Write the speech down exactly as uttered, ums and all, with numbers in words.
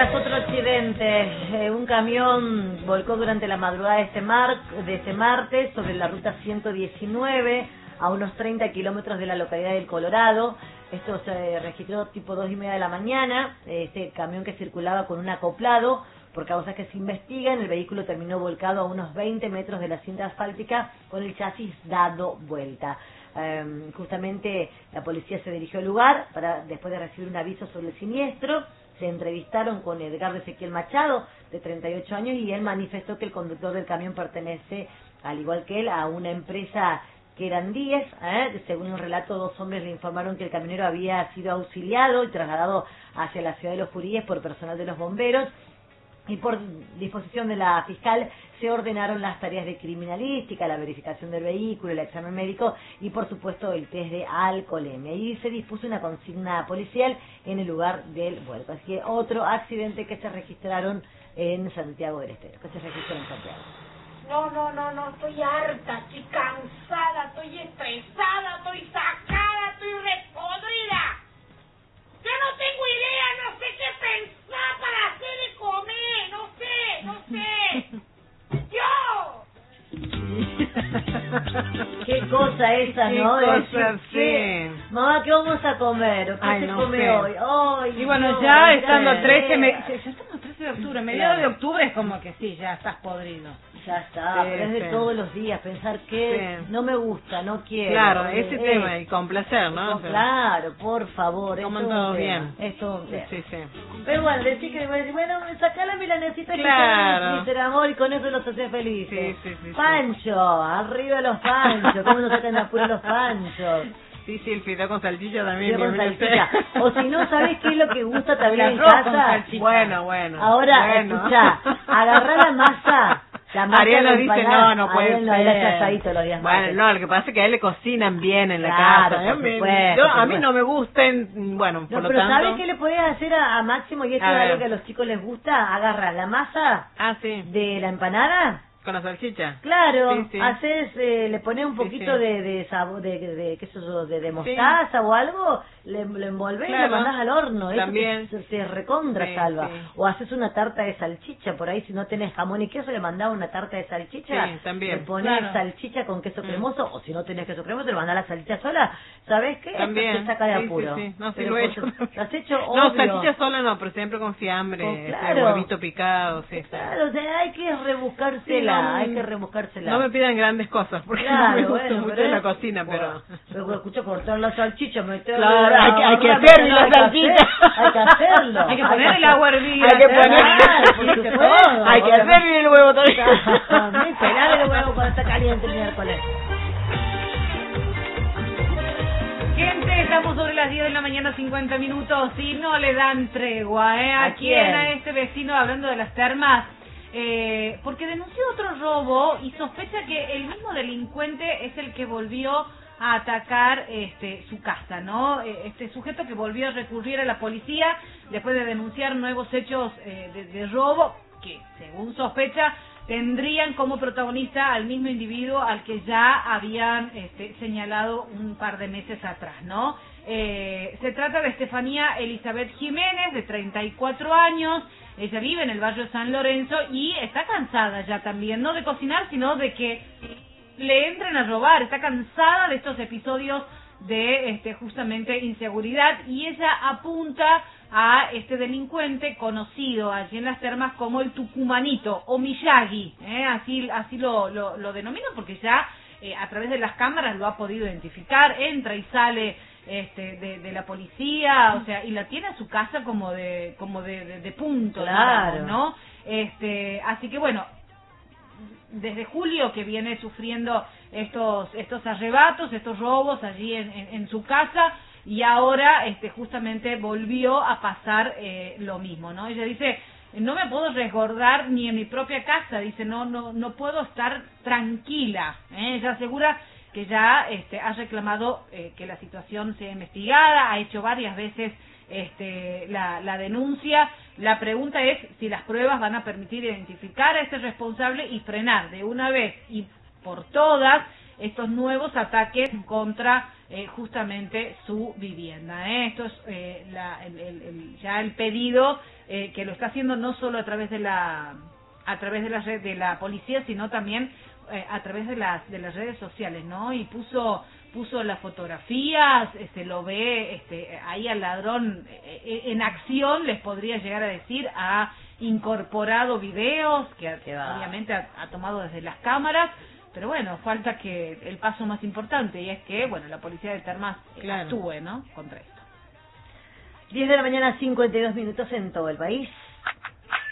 días, otro accidente. Eh, un camión volcó durante la madrugada de este, mar, de este martes sobre la ruta ciento diecinueve a unos treinta kilómetros de la localidad del Colorado. Esto se registró tipo dos y media de la mañana. Este camión que circulaba con un acoplado. Por causas que se investigan, el vehículo terminó volcado a unos veinte metros de la cinta asfáltica con el chasis dado vuelta. Um, justamente la policía se dirigió al lugar para después de recibir un aviso sobre el siniestro. Se entrevistaron con Edgardo Ezequiel Machado, de treinta y ocho años, y él manifestó que el conductor del camión pertenece, al igual que él, a una empresa que eran diez. ¿eh? Según un relato, dos hombres le informaron que el camionero había sido auxiliado y trasladado hacia la ciudad de Los Curíes por personal de los bomberos. Y por disposición de la fiscal se ordenaron las tareas de criminalística, la verificación del vehículo, el examen médico y por supuesto el test de alcoholemia. Y se dispuso una consigna policial en el lugar del vuelco. Así que otro accidente que se registraron en Santiago del Estero, que se registró en Santiago. No, no, no, no, estoy harta, estoy cansada, estoy estresada, estoy sacada, estoy repodrida. Yo no tengo idea, no sé qué pensar para hacer de comer, no sé, no sé. ¡Yo! Qué cosa esa, ¿no? Qué Decir, cosa, ¿qué? sí. Mamá, ¿qué vamos a comer? ¿O ¿Qué Ay, se no come sé. hoy? Ay, Y bueno, no, ya no estando sé. trece, me... ya estamos trece de octubre, mediados Claro. de octubre es como que sí, ya estás podrido. Ya está, Sí, pero es de sí. todos los días pensar que Sí. no me gusta, no quiero. Claro, eh, ese eh, tema, y con placer, ¿no? no, O sea, claro, por favor, coman esto es un todos tema, bien. esto es un Sí, tema. sí, sí. Pero bueno, decís que me decís, bueno, sacá la milanesita Claro. que te amor y con eso los haces felices. Sí, sí, sí, sí. Pancho, arriba los panchos, ¿cómo nos sacan de apuro los panchos? Sí, sí, el fideo con salchicha también. Fideo con bienvenido salchicha. sea. O si no, ¿sabés qué es lo que gusta también El en arroz con casa? salchicha. Bueno, bueno. Ahora, bueno. escuchá, agarrá la masa. La masa Ariel de nos dice, empanada. no, no puede Ariel no, ser. él hace asadito los días Bueno, martes. no, lo que pasa es que a él le cocinan bien en la Claro, casa. por A mí- supuesto, yo- por a mí supuesto. no me gusten, bueno, No, por lo pero tanto... ¿sabes qué le podés hacer a, a Máximo? Y esto A es algo ver. que a los chicos les gusta. Agarra la masa Ah, sí, de la empanada. con la salchicha. Claro, Sí, sí. haces, eh, le pones un Sí, poquito sí. de, de sabor, de, de, de, qué sé yo, de, de mostaza o algo, le, lo envolvés y Claro. lo mandás al horno. Eso También. te, te recontra Sí, salva. sí. O haces una tarta de salchicha, por ahí si no tenés jamón y queso, le mandás una tarta de salchicha. Sí, también. Le pones Claro. salchicha con queso Mm. cremoso, o si no tenés queso cremoso, le mandás la salchicha sola. ¿Sabés qué? También. Esto te saca de Sí, apuro. sí, sí. No, sí Pero lo he por hecho. su- ¿Lo has hecho? No, Obvio. salchicha sola no, pero siempre con fiambre, Con- ese claro. huevito picado, sí. sí. Claro, o sea, hay que rebuscársela, Sí, no, hay que rebuscársela. No me pidan grandes cosas, porque Claro, no me gusta bueno, mucho pero la es- cocina, bueno, pero... pero escucho cortar la salchicha, meterle Claro, la- hay que- hay que la- hacer la hay que salchicha. hacer- Hay que hacerlo. Hay que poner el agua a hervir. Hay que hacer- poner, Claro, por sí, supuesto, todo. Hay que obviamente. hacer bien el huevo todavía. Ni pelar el huevo cuando está caliente el miércoles. Gente, estamos sobre las diez de la mañana, cincuenta minutos, y no le dan tregua, ¿eh? ¿A, ¿A quién? quién? A este vecino, hablando de las termas, eh, porque denunció otro robo y sospecha que el mismo delincuente es el que volvió a atacar este su casa, ¿no? Eh, Este sujeto que volvió a recurrir a la policía después de denunciar nuevos hechos eh, de, de robo que, según sospecha, tendrían como protagonista al mismo individuo al que ya habían este, señalado un par de meses atrás, ¿no? Eh, se trata de Estefanía Elizabeth Jiménez, de treinta y cuatro años. Ella vive en el barrio San Lorenzo y está cansada ya también, no de cocinar, sino de que le entren a robar. Está cansada de estos episodios de este justamente inseguridad, y ella apunta a este delincuente conocido allí en las termas como el Tucumanito o Miyagi, ¿eh? así así lo, lo, lo denomina, porque ya eh, a través de las cámaras lo ha podido identificar, entra y sale este de, de la policía, o sea, y la tiene a su casa como de como de, de, de punto, Claro. digamos, ¿no? Este, así que bueno, desde julio que viene sufriendo estos estos arrebatos, estos robos allí en, en, en su casa, y ahora este justamente volvió a pasar eh, lo mismo, ¿no? Ella dice, no me puedo resguardar ni en mi propia casa, dice, no no no puedo estar tranquila, ¿eh? Ella asegura que ya este ha reclamado eh, que la situación sea investigada, ha hecho varias veces este la, la denuncia. La pregunta es si las pruebas van a permitir identificar a este responsable y frenar de una vez y por todas estos nuevos ataques contra eh, justamente su vivienda. ¿eh? Esto es eh, la, el, el, el, ya el pedido eh, que lo está haciendo no solo a través de la a través de la red de la policía, sino también eh, a través de las de las redes sociales, ¿no? Y puso puso las fotografías, este, lo ve este, ahí al ladrón eh, en acción, les podría llegar a decir, ha incorporado videos que, que obviamente ha, ha tomado desde las cámaras. Pero bueno, falta que el paso más importante, y es que, bueno, la policía de Termas claro. actúe, ¿no?, contra esto. diez de la mañana, cincuenta y dos minutos en todo el país.